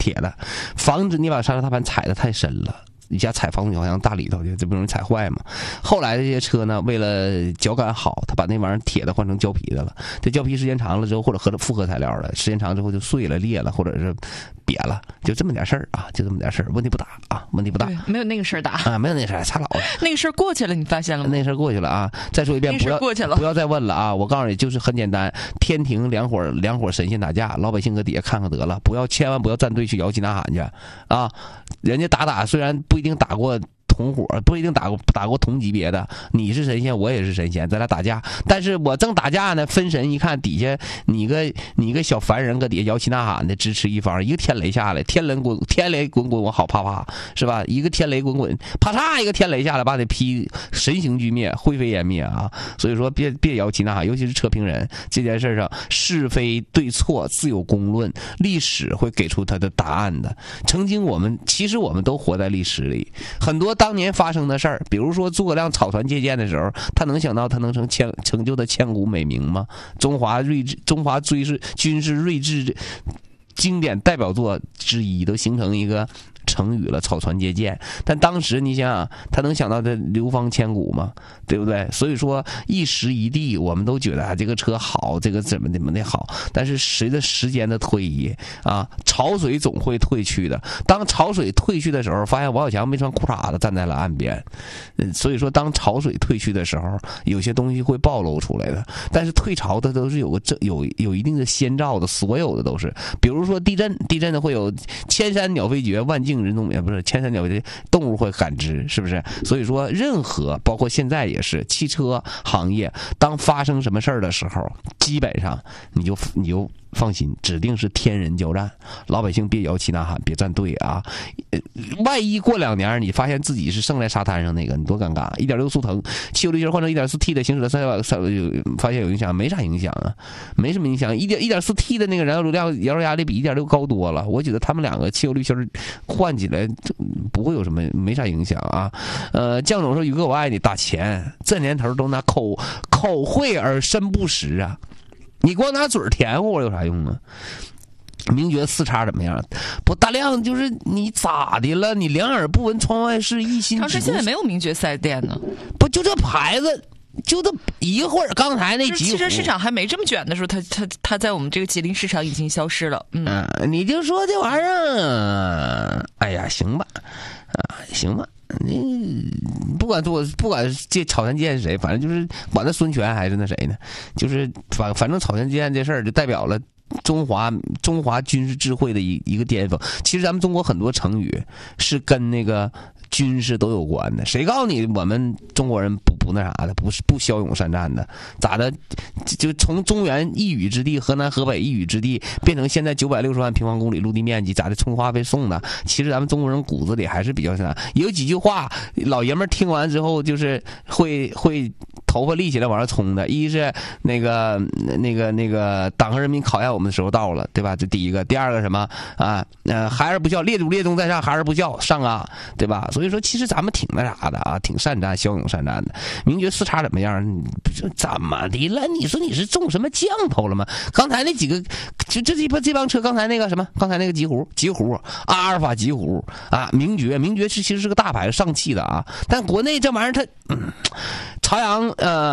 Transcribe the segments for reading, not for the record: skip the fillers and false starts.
铁的，防止你把刹车踏板踩得太深了。一下踩防冻胶箱大里头去，这不容易踩坏嘛？后来的这些车呢，为了脚感好，他把那玩意儿铁的换成胶皮的了。这胶皮时间长了之后，或者和复合材料了，时间长之后就碎了、裂了，或者是瘪了，就这么点事儿啊，就这么点事儿，问题不大啊，问题不大。 没有那个事儿大啊，没有那个事儿，差老了。 那个事儿过去了，你发现了吗？ 那事儿过去了啊！再说一遍，不要再问了啊！我告诉你，就是很简单，天庭两伙神仙打架，老百姓搁底下看看得了，千万不要站队去摇旗呐喊去啊！人家打虽然不一定打过同伙，不一定打过同级别的，你是神仙，我也是神仙，咱俩打架，但是我正打架呢，分神一看底下你个小凡人搁底下摇旗呐喊的支持一方，一个天雷下来，天雷滚滚，我好啪啪，是吧？一个天雷滚滚，啪嚓一个天雷下来，把你劈神形俱灭，灰飞烟灭啊！所以说别摇旗呐喊，尤其是车评人这件事上，是非对错自有公论，历史会给出他的答案的。其实我们都活在历史里，很多当年发生的事儿，比如说诸葛亮草船借箭的时候，他能想到他能成就的千古美名吗？中华军事睿智经典代表作之一，都形成一个成语了，草船借箭。但当时你想想，他能想到这流芳千古吗？对不对？所以说一时一地，我们都觉得这个车好，这个怎么的好。但是随着时间的推移啊，潮水总会退去的。当潮水退去的时候，发现王小强没穿裤衩子站在了岸边。所以说，当潮水退去的时候，有些东西会暴露出来的。但是退潮的都是有一定的先兆的，所有的都是。比如说地震的会有千山鸟飞绝，万径人踪灭，不是千山鸟飞绝，动物会感知，是不是？所以说，任何包括现在也是汽车行业，当发生什么事儿的时候，基本上你就放心，指定是天人交战，老百姓别摇旗呐喊，别站队啊！万一过2年你发现自己是剩在沙滩上那个，你多尴尬！1.6速腾汽油滤芯换成 1.4T 的，行驶了300，发现有影响？没啥影响啊，没什么影响。1.4T 的那个燃油流量、燃油压力比1.6高多了，我觉得他们两个汽油滤芯换起来不会有什么，没啥影响啊。江总说：“宇哥我爱你，打钱，这年头都拿口惠而身不实啊。”你光拿嘴甜乎我有啥用啊？名爵4叉怎么样？不，大亮就是你咋的了？你两耳不闻窗外事，一心。 长春现在没有名爵4S店呢。 不，就这牌子，就这一会儿，刚才那吉普汽车市场还没这么卷的时候，他在我们这个吉林市场已经消失了。 你就说这玩意儿，哎呀，行吧，行吧。你不管这草船借箭是谁，反正就是管他孙权还是那谁呢，就是反正草船借箭这事儿就代表了中华军事智慧的一个巅峰。其实咱们中国很多成语是跟那个军事都有关的，谁告诉你我们中国人不那啥的，不骁勇善战的？咋的？就从中原一隅之地、河南河北一隅之地，变成现在960万平方公里陆地面积，咋的？葱花被送的？其实咱们中国人骨子里还是比较善。有几句话，老爷们听完之后就是会头发立起来往上冲的。一是那个党和人民考验我们的时候到了，对吧？这第一个。第二个什么啊？孩儿不孝，列祖列宗在上，孩儿不孝，上啊，对吧？所以说，其实咱们挺那啥的啊，挺善战、骁勇善战的。名爵4叉怎么样？怎么的了？你说你是中什么降头了吗？刚才那几个，这帮车，刚才那个什么，刚才那个极狐，阿尔法极狐啊，名爵其实是个大牌上汽的啊，但国内这玩意儿它，朝阳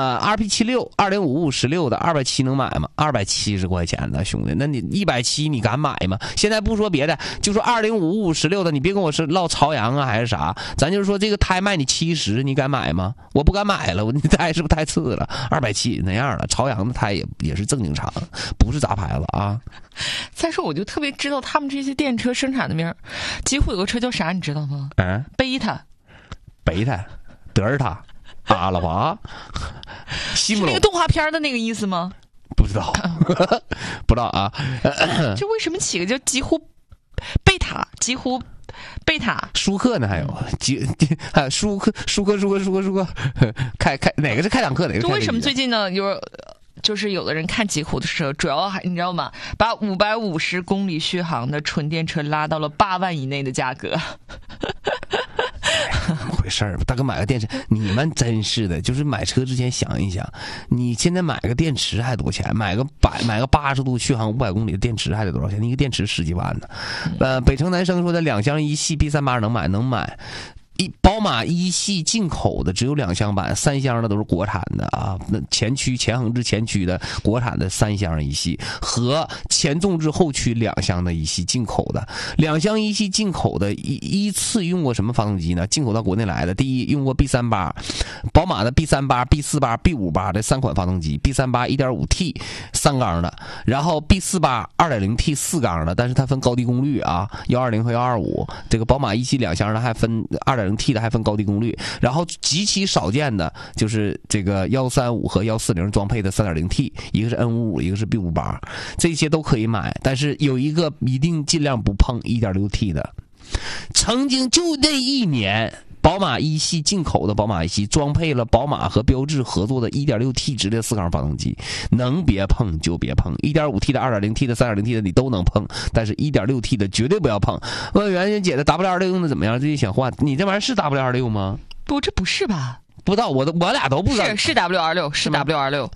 RP76 205516的270能买吗？270块钱呢，兄弟，那你170你敢买吗？现在不说别的，就说205516的，你别跟我说唠朝阳啊还是啥，咱就是说这个胎卖你70，你敢买吗？我不敢买了，你胎是不是太次了？270那样了，朝阳的胎也是正经厂，不是杂牌子啊。 再说我就特别知道他们这些电车生产的名儿，几乎有个车叫啥你知道吗？贝塔、德尔塔、阿拉法、西姆龙， 是那个动画片的那个意思吗？ 不知道，不知道啊。 这为什么起个叫几乎贝塔？几乎贝塔舒克呢？还有舒克，开哪个是开坦克？哪个是开？ 就为什么最近呢？就是有的人看极狐的时候，主要还你知道吗？把550公里续航的纯电车拉到了8万以内的价格。 回个事儿，大哥买个电池，你们真是的，就是买车之前想一想，你现在买个电池还多钱？买个80度续航500公里的电池还得多少钱？一个电池10几万呢。北城男生说的2厢一系 B38能买。宝马一系进口的只有2厢版，3厢的都是国产的啊。那前横置前驱的国产的3厢一系和前纵置后驱2厢的一系进口的，2厢一系进口的依次用过什么发动机呢？进口到国内来的，第一用过 B38， 宝马的 B38、B48、B58这3款发动机 ，B38 1.5T 3缸的，然后 B48 2.0T 4缸的，但是它分高低功率啊，120和125。这个宝马一系2厢的还分2.0T 的还分高低功率，然后极其少见的就是这个135和140装配的 3.0T， 一个是 N55， 一个是 B58， 这些都可以买，但是有一个一定尽量不碰 1.6T 的。曾经就那一年，宝马一系进口的宝马一系装配了宝马和标致合作的 1.6T 直列4缸发动机，能别碰就别碰。1.5T 的、2.0T 的、3.0T 的你都能碰，但是 1.6T 的绝对不要碰。问圆圆姐的 W26 用的怎么样？最近想换，你这玩意儿是 W26 吗？ 不，这不是吧？ 不知道，我俩都不知道。 是 W26， 是 W26。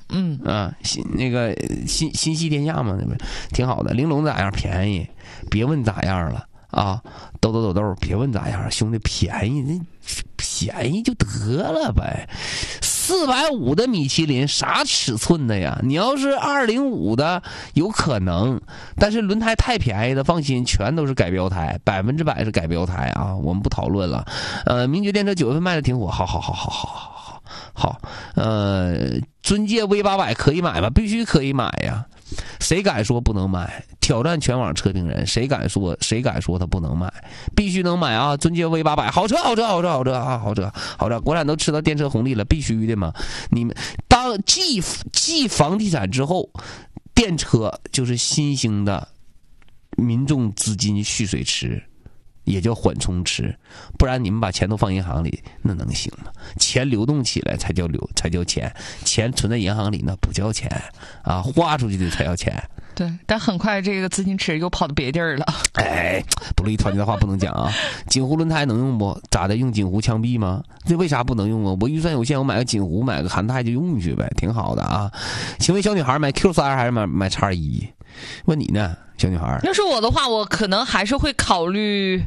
新系天下嘛，那不挺好的。玲珑咋样？便宜，别问咋样了。啊，抖，别问咋样，兄弟，便宜就得了呗。450的米其林啥尺寸的呀？你要是205的有可能，但是轮胎太便宜的，放心，全都是改标胎，100%是改标胎啊！我们不讨论了。名爵电车9月份卖的挺火，好。尊界 V800可以买吗？必须可以买呀！谁敢说不能买？挑战全网车评人，谁敢说他不能买？必须能买啊！尊界 V800，好车，国产都吃到电车红利了，必须的嘛！你们当继房地产之后，电车就是新兴的民众资金蓄水池。也叫缓冲池，不然你们把钱都放银行里，那能行吗？钱流动起来才叫钱，钱存在银行里那不叫钱啊，花出去的才叫钱。 对，但很快这个资金池又跑到别地儿了。 不乐意团结的话不能讲啊。锦湖轮胎能用不？咋的？用锦湖枪毙吗？这为啥不能用啊？我预算有限，我买个锦湖，买个韩泰就用去呗，挺好的啊。请问小女孩买 Q3 还是买X1？问你呢，小女孩。 要是我的话，我可能还是会考虑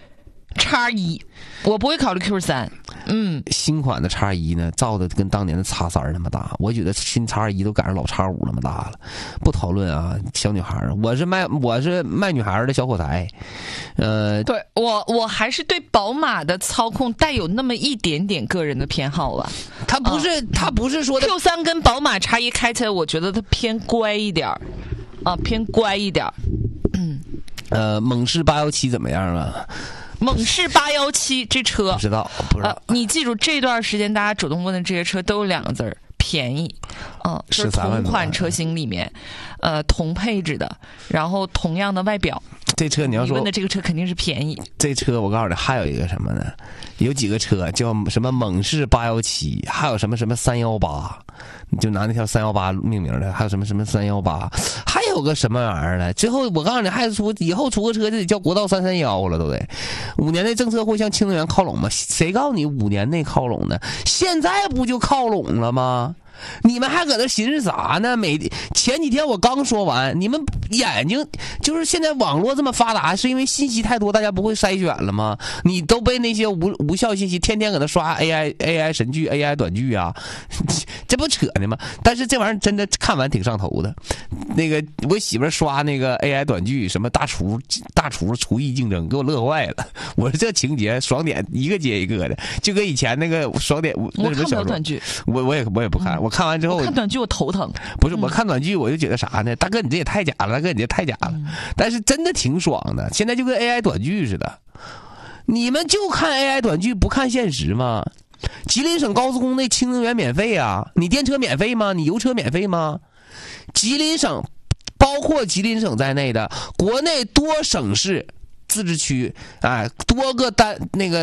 X1，我不会考虑 Q3。 新款的X1呢，造的跟当年的X3那么大，我觉得新X1都赶上老X5那么大了。不讨论啊，小女孩，我是卖女孩的小火柴。 对，我还是对宝马的操控带有那么一点点个人的偏好吧。 他不是说的 Q3 跟宝马X1开起来，我觉得它偏乖一点偏乖一点。 猛士817怎么样了？ 猛士817这车不知道。 你记住这段时间大家主动问的这些车都有2个字儿：便宜。就是同款车型里面，同配置的，然后同样的外表。 这车你要说你问的这个车肯定是便宜。 这车我告诉你，还有一个什么呢？有几个车叫什么猛士817，还有什么318，你就拿那条318命名的，还有什么318，还有个什么玩意儿呢？最后我告诉你，以后出个车就得叫国道331了，对不对？5年内政策会向氢能源靠拢吗？谁告诉你5年内靠拢的？现在不就靠拢了吗？你们还搁那寻思啥呢？前几天我刚说完，你们眼睛就是现在网络这么发达，是因为信息太多，大家不会筛选了吗？你都被那些无效信息天天搁那刷 AI 神剧 AI 短剧啊，这不扯呢吗？但是这玩意儿真的看完挺上头的。那个我媳妇刷那个 AI 短剧，什么大厨厨艺竞争，给我乐坏了。我说这情节爽点一个接一个的，就跟以前那个爽点我看不了短剧， 我也不看。我看完之后， 我看短剧我头疼。 不是，我看短剧我就觉得啥呢？大哥你这也太假了，大哥你这太假了。但是真的挺爽的，现在就跟 AI 短剧似的。你们就看 AI 短剧不看现实吗？吉林省高速公路内氢能源免费啊，你电车免费吗？你油车免费吗？吉林省包括吉林省在内的国内多省市自治区，多个那个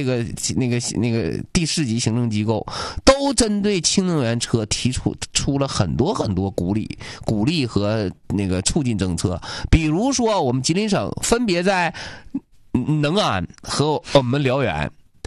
第4级行政机构都针对氢能源车提出了很多很多鼓励和那个促进政策。比如说我们吉林省分别在能安和我们辽源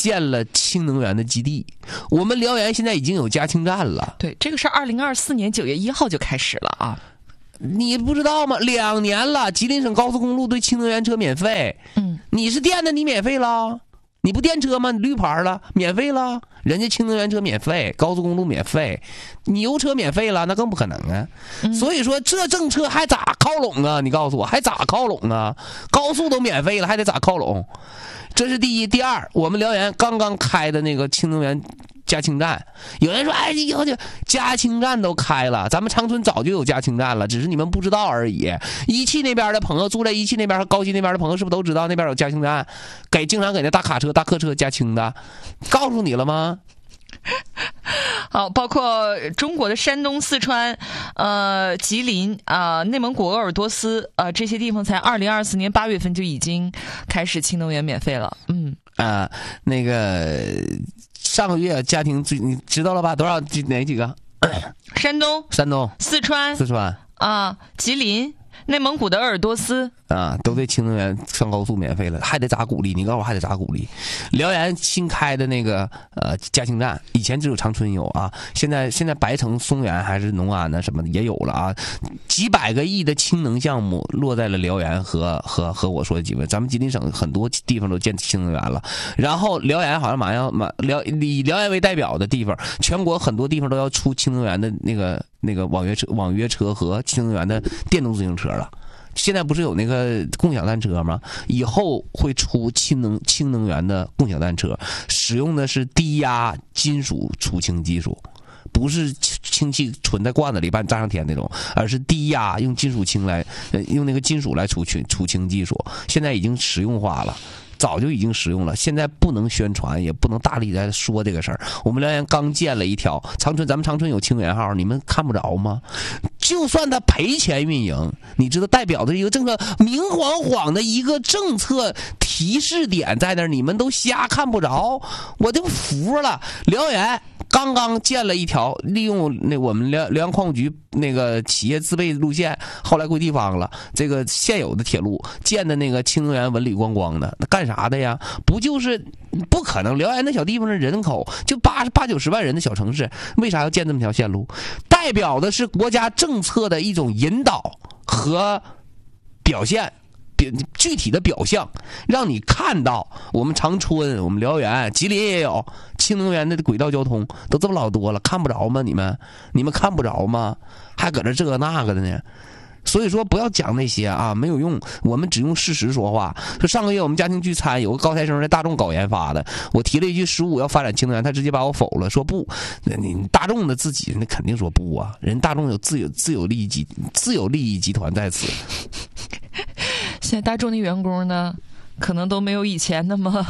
建了氢能源的基地。我们辽源现在已经有加氢站了。 对，这个是2024年9月1号就开始了啊。 你不知道吗？2年了，吉林省高速公路对氢能源车免费。你是电的，你免费了。你不电车吗？你绿牌了，免费了。人家氢能源车免费，高速公路免费，你油车免费了，那更不可能啊。所以说这政策还咋靠拢啊？你告诉我还咋靠拢啊？高速都免费了，还得咋靠拢？这是第一。第二，我们辽源刚刚开的那个氢能源加氢站，有人说哎，以后就加氢站都开了，咱们长春早就有加氢站了，只是你们不知道而已。一汽那边的朋友，住在一汽那边和高新那边的朋友，是不是都知道那边有加氢站？经常给那大卡车、大客车加氢的，告诉你了吗？ 好，包括中国的山东、四川、吉林内蒙古鄂尔多斯这些地方，才2024年8月份就已经开始氢能源免费了。 那个上个月家庭你知道了吧？多少哪几个？ 山东、四川吉林、内蒙古的鄂尔多斯都对氢能源上高速免费了，还得咋鼓励？你告诉我还得咋鼓励？辽源新开的那个加氢站，以前只有长春有啊，现在白城、松原还是农安呢什么的也有了啊，几百个亿的氢能项目落在了辽源和我说的几位，咱们吉林省很多地方都建氢能源了，然后辽源好像以辽源为代表的地方，全国很多地方都要出氢能源的那个网约车和氢能源的电动自行车了。现在不是有那个共享单车吗？以后会出氢能源的共享单车，使用的是低压金属储氢技术，不是氢气存在罐子里把你炸上天那种，而是低压用金属氢来用那个金属来储氢技术，现在已经实用化了。早就已经使用了，现在不能宣传，也不能大力在说这个事儿。我们辽源刚建了一条长春，咱们长春有氢源号，你们看不着吗？就算他赔钱运营，你知道代表的一个政策，明晃晃的一个政策提示点在那儿，你们都瞎看不着，我就服了。辽源刚刚建了一条利用我们辽源矿务局那个企业自备路线，后来归地方了，这个现有的铁路建的那个氢能源文旅观光的，那干啥的呀？不就是不可能？辽源那小地方的人口就80-90万人的小城市，为啥要建这么条线路？代表的是国家政策的一种引导和表现。具体的表象，让你看到我们长春、我们辽源、吉林也有氢能源的轨道交通，都这么老多了，看不着吗？你们看不着吗？还搁这个那个的呢？所以说不要讲那些啊，没有用。我们只用事实说话。说上个月我们家庭聚餐，有个高材生在大众搞研发的，我提了一句15要发展氢能源，他直接把我否了，说不，你大众的自己那肯定说不啊，人大众有自有利益集团在此。 现在大众的员工呢，可能都没有以前那么，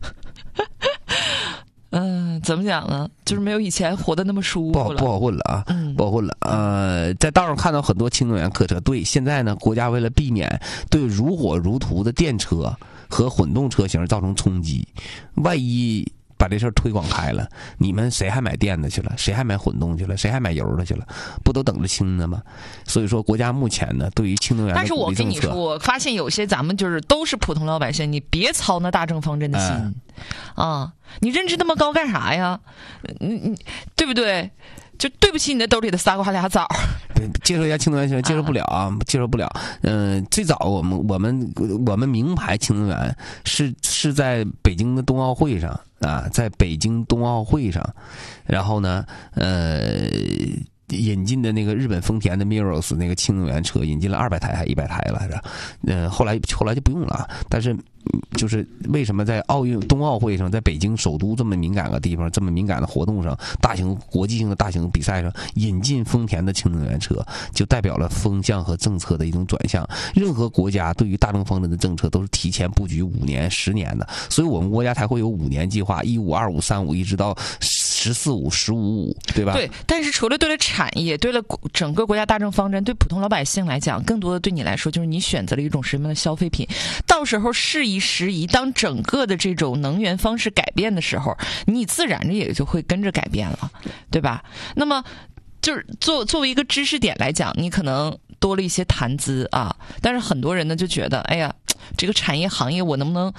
怎么讲呢？就是没有以前活得那么舒服了， 不好混了啊，不好混了。在道上看到很多氢能源客车，对，现在呢，国家为了避免对如火如荼的电车和混动车型造成冲击，万一把这事儿推广开了，你们谁还买电的去了？谁还买混动去了？谁还买油的去了？不都等着氢的吗？所以说，国家目前呢，对于氢能源的鼓励政策， 但是我跟你说，我发现有些咱们就是都是普通老百姓，你别操那大政方针的心啊！你认知那么高干啥呀？你对不对？就对不起你的兜里的仨瓜俩枣。 介绍一下氢能源，介绍不了啊，介绍不了。最早我们名牌氢能源是在北京的冬奥会上啊，在北京冬奥会上，然后呢，引进的那个日本丰田的 Miros 那个氢能源车，引进了200台还100台来着，后来就不用了，但是。就是为什么在冬奥会上，在北京首都这么敏感的地方，这么敏感的活动上，国际性的大型比赛上引进丰田的氢能源车，就代表了风向和政策的一种转向。任何国家对于大政方针的政策都是提前布局5年、10年的，所以我们国家才会有5年计划，15、25、35，一直到14、15、15，对吧？ 对。但是除了对了产业，对了整个国家大政方针，对普通老百姓来讲，更多的对你来说，就是你选择了一种什么样的消费品，到时候适宜时宜，当整个的这种能源方式改变的时候，你自然的也就会跟着改变了，对吧？那么就是作为一个知识点来讲，你可能多了一些谈资啊，但是很多人呢就觉得，哎呀，这个产业行业我能不能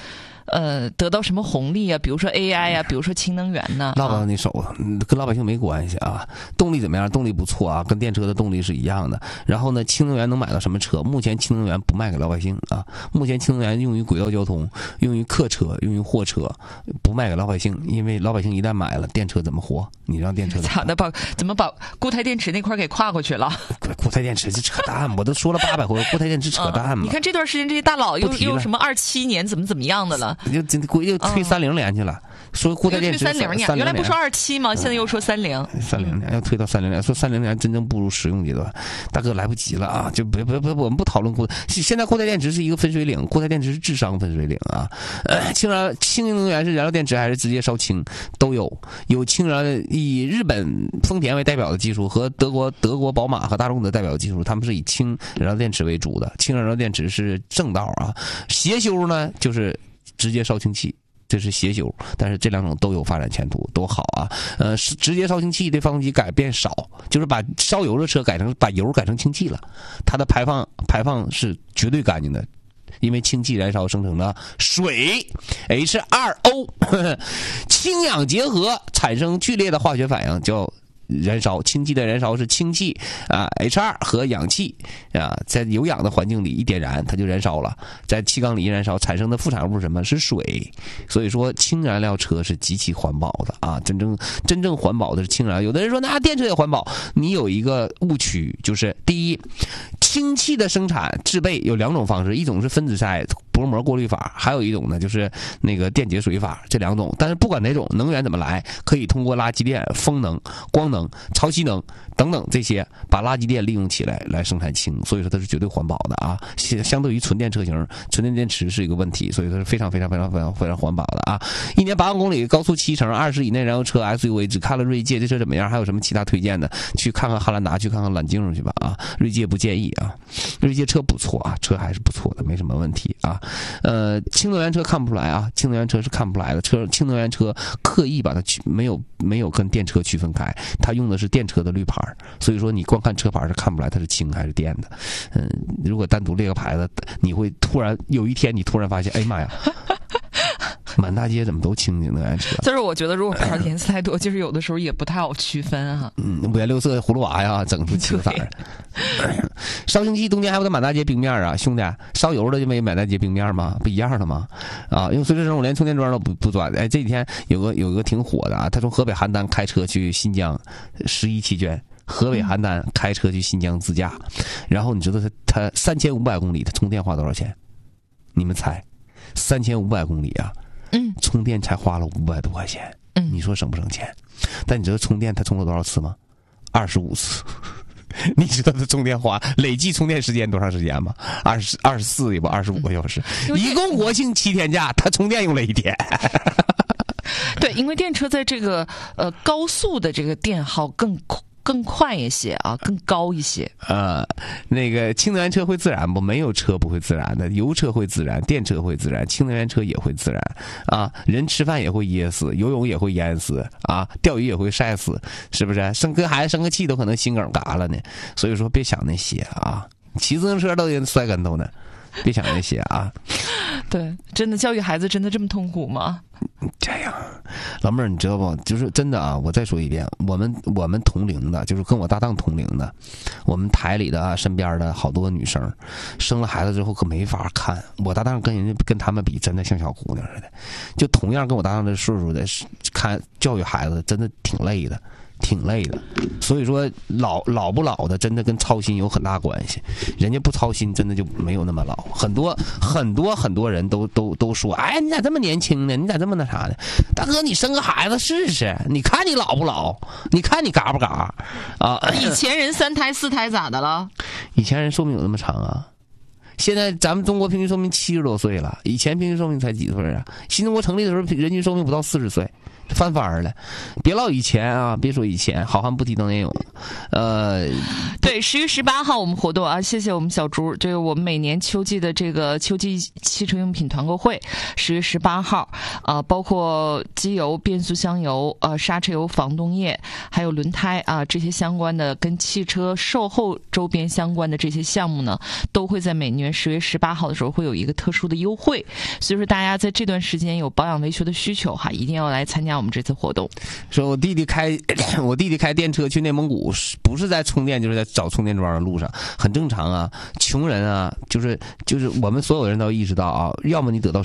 得到什么红利啊？比如说 AI 啊，比如说氢能源呢？ 落到你手了，跟老百姓没关系啊。动力怎么样？动力不错啊，跟电车的动力是一样的。然后呢，氢能源能买到什么车？目前氢能源不卖给老百姓啊。目前氢能源用于轨道交通，用于客车，用于货车，不卖给老百姓，因为老百姓一旦买了，电车怎么活？你让电车怎么把固态电池那块给跨过去了？ 固态电池这扯淡，我都说了800回，固态电池扯淡嘛。 你看这段时间这些大佬又什么27年怎么样的了？ 又推30年去了。说固态电池 30年，原来不说27吗？现在又说30 年，要推到30年，说30年真正步入使用阶段，大哥来不及了啊！就别，我们不讨论现在固态电池是一个分水岭，固态电池是智商分水岭啊。氢能源是燃料电池还是直接烧氢都有氢燃，以日本丰田为代表的技术和德国宝马和大众的代表的技术，他们是以氢燃料电池为主的，氢燃料电池是正道啊。邪修呢就是直接烧氢气。这是邪修，但是这两种都有发展前途，都好啊。直接烧氢气对发动机改变少，就是把烧油的车把油改成氢气了，它的排放是绝对干净的，因为氢气燃烧生成了水 H2O， 氢氧结合产生剧烈的化学反应，叫燃烧。氢气的燃烧是氢气H2 和氧气在有氧的环境里一点燃它就燃烧了，在气缸里一燃烧产生的副产物是什么？是水。所以说氢燃料车是极其环保的啊，真正环保的是氢燃料。有的人说那电车也环保，你有一个误区，就是第一，氢气的生产制备有2种方式，一种是分子塞薄膜过滤法，还有一种呢就是那个电解水法，这2种。但是不管哪种，能源怎么来，可以通过垃圾电、风能、光能、潮汐能等等这些，把垃圾电利用起来生产氢，所以说它是绝对环保的啊。相对于纯电车型，纯电电池是一个问题，所以它是非常环保的啊。1年8万公里，高速7成，20以内燃油车 SUV， 只看了锐界，这车怎么样？还有什么其他推荐的？去看看汉兰达，去看看揽境去吧啊。锐界不建议啊，锐界车不错啊，车还是不错的，没什么问题啊。氢能源车看不出来啊，氢能源车是看不出来的。氢能源车刻意把它没有跟电车区分开，它用的是电车的绿牌，所以说你光看车牌是看不出来它是氢还是电的。如果单独列个牌子，你会突然有一天你突然发现，哎妈呀！满大街怎么都氢能源车？ 就是我觉得，如果牌颜色太多，就是有的时候也不太好区分啊。 5颜6色葫芦娃呀，整出7个色儿。烧氢气冬天还有在满大街冰面啊，兄弟，烧油的就没满大街冰面吗？不一样的吗？啊，用随车生活连充电桩都不转。哎，这几天有个挺火的啊，他从河北邯郸开车去新疆11期间。河北邯郸开车去新疆自驾，然后你知道他3500公里，他充电花多少钱？你们猜，3500公里啊，充电才花了500多块钱，你说省不省钱？但你知道充电他充了多少次吗？25次。你知道他充电累计充电时间多长时间吗？24也不25个小时，一共国庆7天假，他充电用了1天。 对，因为电车在这个高速的这个电耗更快一些啊，更高一些。 那个氢能源车会自燃不？没有车不会自燃的，油车会自燃，电车会自燃，氢能源车也会自燃啊。人吃饭也会噎死，游泳也会淹死啊，钓鱼也会晒死，是不是？跟孩子生个气都可能心梗嘎了呢。所以说别想那些啊，骑自行车都摔跟头呢，别想那些啊。 对，真的教育孩子真的这么痛苦吗？ 这样，老妹儿，你知道不？就是真的啊！我再说一遍，我们同龄的，就是跟我搭档同龄的，我们台里的啊，身边的好多女生，生了孩子之后可没法看。我搭档跟他们比，真的像小姑娘似的。就同样跟我搭档这岁数的，看教育孩子，真的挺累的。所以说老不老的真的跟操心有很大关系，人家不操心真的就没有那么老。很多人都说，哎，你咋这么年轻呢？你咋这么那啥呢？大哥，你生个孩子试试，你看你老不老，你看你嘎不嘎啊？ 以前人3胎4胎咋的了？ 以前人寿命有那么长啊？现在咱们中国平均寿命70多岁了，以前平均寿命才几岁啊？新中国成立的时候人均寿命不到40岁。翻番了，别唠以前啊！别说以前，好汉不提当年勇。 对，10月18号我们活动啊，谢谢我们小朱。这个我们每年秋季的这个秋季汽车用品团购会，10月18号啊，包括机油、变速箱油、刹车油、防冻液，还有轮胎啊这些相关的跟汽车售后周边相关的这些项目呢，都会在每年元，10月18号的时候会有一个特殊的优惠，所以说大家在这段时间有保养维修的需求哈，一定要来参加我们这次活动。 说我弟弟开电车去内蒙古，不是在充电就是在找充电桩的路上，很正常啊。穷人啊，就是我们所有人都意识到啊，要么你得到